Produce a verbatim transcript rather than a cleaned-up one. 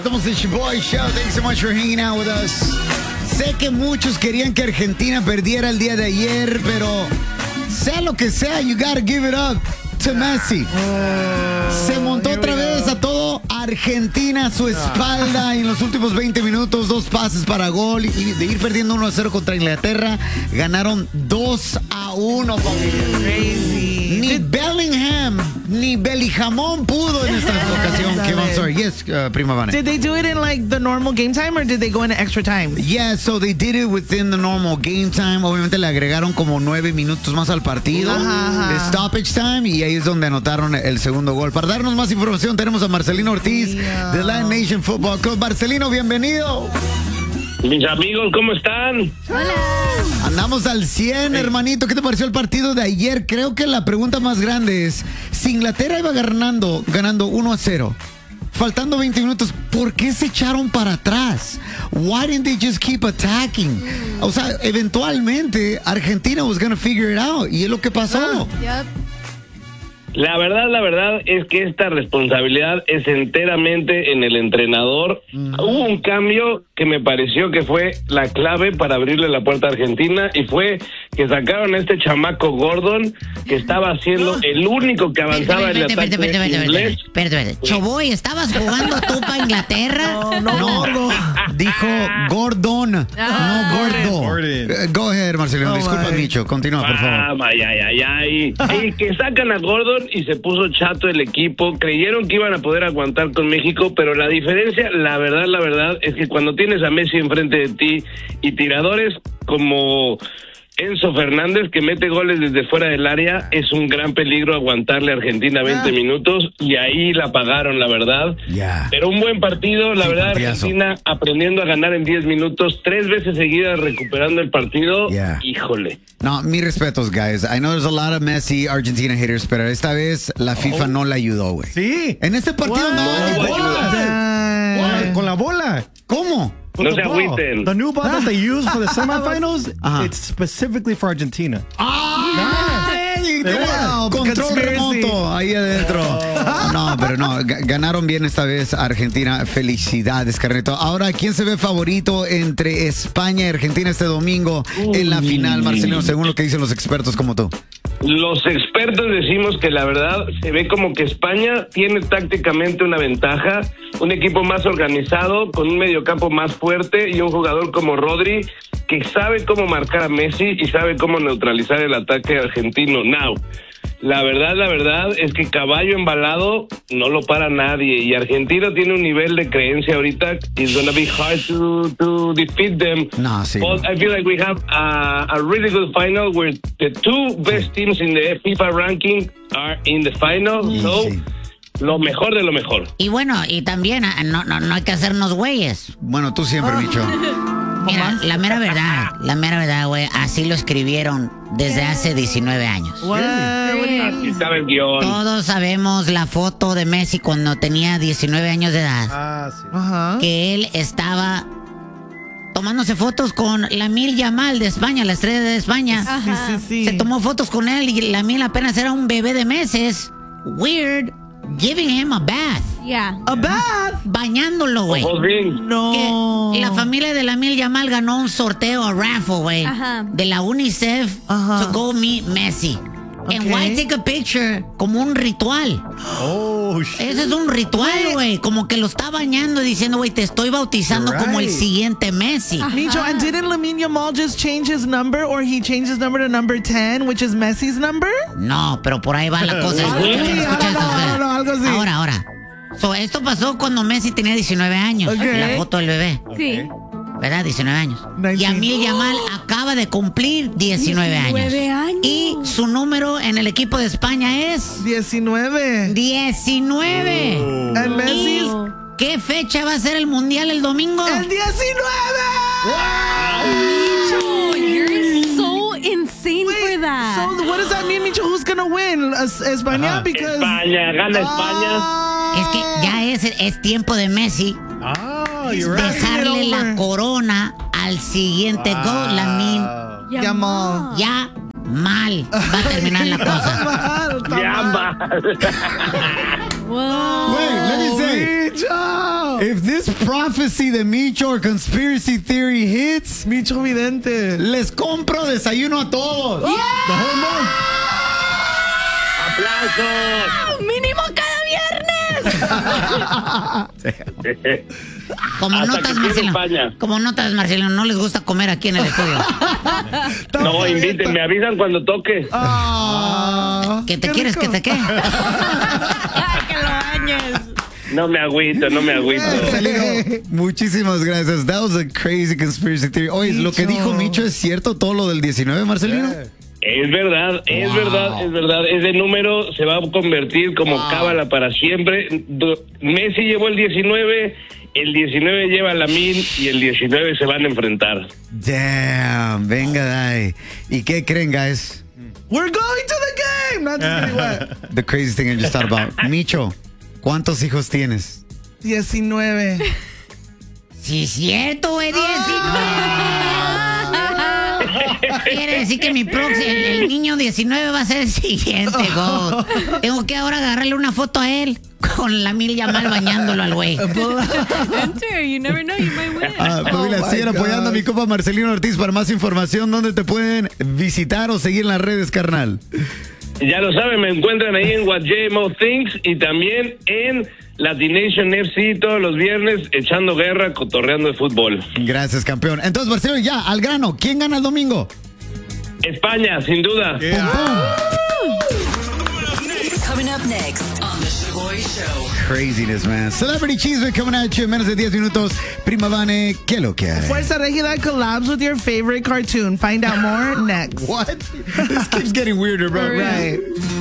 Estamos en Shoboy Show. Thanks so much for hanging out with us. Sé que muchos querían que Argentina perdiera el día de ayer, pero sea lo que sea, you gotta give it up to Messi. Oh, Se montó otra vez a todo Argentina a su espalda y en los últimos veinte minutos, dos pases para gol y de ir perdiendo uno a cero contra Inglaterra, ganaron dos a uno, familia. Crazy. Ni Bellingham ni Bellingham pudo en esta ocasión. Kim, I'm sorry. Yes, uh, Prima Vane. Did they do it in like the normal game time or did they go into extra time? Yeah, so they did it within the normal game time. Obviamente le agregaron como nueve minutos más al partido Ajá, ajá. de stoppage time y ahí es donde anotaron el segundo gol. Para darnos más información tenemos a Marcelino Ortiz Yeah. de Lion Nation Football Club. Marcelino, bienvenido. Mis amigos, ¿cómo están? Andamos al cien, hermanito. ¿Qué te pareció el partido de ayer? Creo que la pregunta más grande es, si Inglaterra iba ganando, ganando uno a cero, faltando veinte minutos, ¿por qué se echaron para atrás? Why didn't they just keep attacking? O sea, eventualmente Argentina was gonna figure it out y es lo que pasó. Yep. La verdad, la verdad es que esta responsabilidad es enteramente en el entrenador. Mm. Hubo un cambio que me pareció que fue la clave para abrirle la puerta a Argentina y fue que sacaron a este chamaco Gordon que estaba haciendo el único que avanzaba en el ataque inglés. Perdón, Choboy, ¿estabas jugando tú para Inglaterra? No, no, dijo Gordon, no Gordo. Gordon. Eh, Go ahead, Marcelino. Oh, Disculpa, my. Micho. Continúa, por favor. Ah, ay, ay, ay, ay. Y que sacan a Gordon y se puso chato el equipo. Creyeron que iban a poder aguantar con México, pero la diferencia, la verdad, la verdad, es que cuando tienes a Messi enfrente de ti y tiradores como Enzo Fernández, que mete goles desde fuera del área, es un gran peligro aguantarle a Argentina veinte Ah. minutos y ahí la pagaron, la verdad. Ya. Pero un buen partido, la Sí, verdad, partidazo. Argentina aprendiendo a ganar en diez minutos, tres veces seguidas recuperando el partido. Yeah. Híjole. No, mis respetos, guys. I know there's a lot of Messi Argentina haters, pero esta vez la FIFA no le ayudó, güey. Sí. En este partido no, No, no, Damn. Con la bola. ¿Cómo? With No the se ball. agüiten. The new ball that they use for the semifinals, Ajá. it's specifically for Argentina. ¡Ay! Wow, Control conspiracy. remoto ahí adentro. No, pero no, ga- ganaron bien esta vez Argentina. Felicidades, carneto. Ahora, ¿quién se ve favorito entre España y Argentina este domingo en la final, Marcelino, según lo que dicen los expertos como tú? Los expertos decimos que la verdad se ve como que España tiene tácticamente una ventaja, un equipo más organizado, con un mediocampo más fuerte y un jugador como Rodri que sabe cómo marcar a Messi y sabe cómo neutralizar el ataque argentino. Now, la verdad, la verdad es que caballo embalado no lo para nadie y Argentina tiene un nivel de creencia ahorita. It's gonna be hard to, to defeat them. No, sí. But I feel like we have a, a really good final where the two best teams in the FIFA ranking are in the final. Sí, So, sí. lo mejor de lo mejor. Y bueno, y también ah, no, no, no hay que hacernos güeyes. Bueno, tú siempre, Micho. Mira, la mera verdad, la mera verdad, güey, así lo escribieron desde hace diecinueve años. What? Así estaba el guión. Todos sabemos la foto de Messi cuando tenía diecinueve años de edad. Ah, sí. Ajá. Que él estaba tomándose fotos con Lamine Yamal de España, la estrella de España. Sí, sí, sí. Se tomó fotos con él y Lamine apenas era un bebé de meses. Weird. Giving him a bath. Yeah. A bath. Bañándolo, güey. Ojos bien. No. Que la familia de Lamine Yamal ganó un sorteo a raffle, güey. Ajá. De la UNICEF Ajá. to go meet Messi. And Okay. why take a picture? Como un ritual. Oh, shit. Ese es un ritual, güey. Como que lo está bañando y diciendo, güey, te estoy bautizando You're como el right. siguiente Messi. Micho, and didn't Lamine Yamal just change his number or he changed his number to number ten, which is Messi's number? No, pero por ahí va la cosa. Escucha, Sí, escucha esto, no, no, espera. no, algo así. Ahora, ahora. So, esto pasó cuando Messi tenía diecinueve años. Ok. La foto del bebé. Sí. ¿Verdad? diecinueve años. nineteen. Yamil Yamal acaba de cumplir diecinueve años. diecinueve años. Y su número en el equipo de España es diecinueve. diecinueve. And Messi's ¿Qué fecha va a ser el mundial el domingo? el diecinueve. Micho, you're so insane for that. So what does that mean, Micho? Who's gonna win? Es- España, Ajá. because España, gana España. Ah. Es que ya es, es tiempo de Messi Ah, you're He's right. dejarle Over. la corona al siguiente gol, Lamine. Yeah, Yamal. Ya mal va a terminar la cosa. Mal, está Ya mal. va. Whoa. Wait, let me say. Micho. If this prophecy de Micho or conspiracy theory hits, Micho Vidente. les compro desayuno a todos. The whole month. ¡Aplausos! ¡Mínimo cada viernes! Como Hasta notas, que llegue Marcelo. España. Como notas, Marcelo, no les gusta comer aquí en el estudio. No, inviten, me avisan cuando toque. Ah, ¿Que te qué quieres que rico. te qué? ¡Que lo bañes! No me agüito, no me agüito. Marcelino, muchísimas gracias. That was a crazy conspiracy theory. Oye, lo que Micho. dijo Micho es cierto, todo lo del diecinueve, Marcelino. Es verdad, es Wow. verdad, es verdad. Ese número se va a convertir como cábala para siempre. Do- Messi llevó el diecinueve, el diecinueve lleva la mil y el diecinueve se van a enfrentar. Damn, venga, dai. ¿Y qué creen, guys? We're going to the game. Not just kidding, what? The crazy thing I just thought about. Micho, ¿cuántos hijos tienes? diecinueve. Sí, cierto, güey, diecinueve. Quiere decir que mi próximo, el, el niño diecinueve va a ser el siguiente, go. Tengo que ahora agarrarle una foto a él con la mil mal bañándolo al güey. Enter, you never know, you might win. Ah, familia, Oh, my sigan apoyando a God. mi copa Marcelino Ortiz. Para más información, ¿dónde te pueden visitar o seguir en las redes, carnal? Ya lo saben, me encuentran ahí en What J M O Thinks y también en Latination F C todos los viernes echando guerra, cotorreando de fútbol. Gracias, campeón. Entonces, Marcelo, ya, al grano. ¿Quién gana el domingo? España, sin duda. Pum, pum. Coming up next on The Shaboy Show. Craziness, man. Celebrity Cheeseman coming at you en menos de diez minutos. Prima Vane, ¿qué lo que hay? Fuerza Regida collabs with your favorite cartoon. Find out more next. What? This keeps getting weirder, bro. Right.